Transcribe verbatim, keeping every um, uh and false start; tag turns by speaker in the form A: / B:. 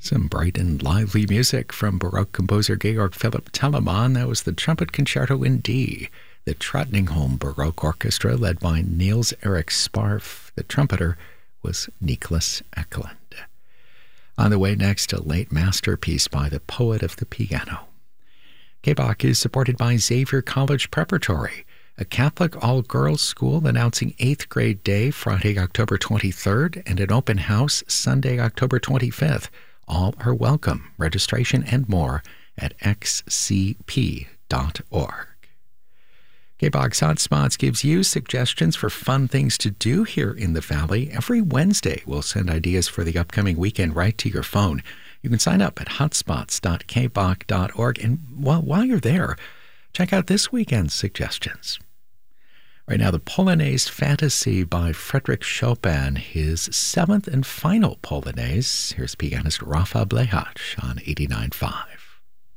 A: Some bright and lively music from Baroque composer Georg Philipp Telemann. That was the Trumpet Concerto in D. The Trottingholm Baroque Orchestra, led by Niels Erik Sparff. The trumpeter was Niklas Eklund. On the way next, a late masterpiece by the poet of the piano. K B O C is supported by Xavier College Preparatory, a Catholic all-girls school announcing eighth grade day Friday, October twenty-third, and an open house Sunday, October twenty-fifth. All are welcome. Registration and more at x c p dot org. K B O C's Hotspots gives you suggestions for fun things to do here in the Valley. Every Wednesday, we'll send ideas for the upcoming weekend right to your phone. You can sign up at hotspots dot k b o c dot org. And while, while you're there, check out this weekend's suggestions. Right now, the Polonaise Fantasy by Frédéric Chopin, his seventh and final Polonaise. Here's pianist Rafa Blechacz on eighty-nine point five.